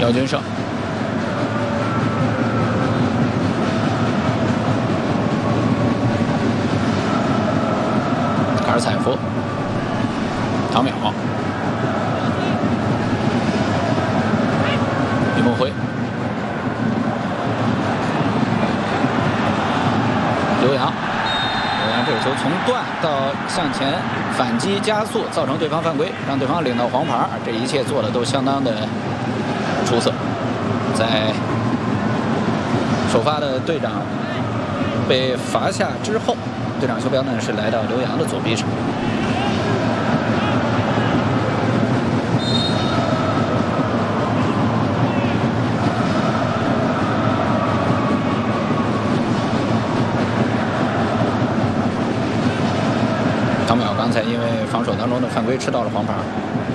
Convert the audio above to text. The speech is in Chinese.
姚军胜。 卡尔采夫、唐淼、李梦辉、刘洋，这个球从断到向前反击加速，造成对方犯规，让对方领到黄牌，这一切做的都相当的出色。在首发的队长被罚下之后。 队长袖标呢是来到刘洋的左臂上。唐淼刚才因为防守当中的犯规吃到了黄牌。